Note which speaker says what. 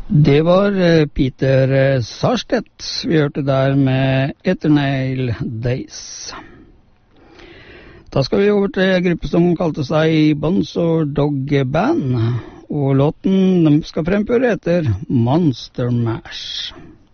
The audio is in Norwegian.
Speaker 1: Det var Peter Sarstedt vi hørte der med Eternal Days. Da skal vi over til en gruppe som kalte seg Bonzo Dog Band, og låten de skal fremføre heter Monster Mash.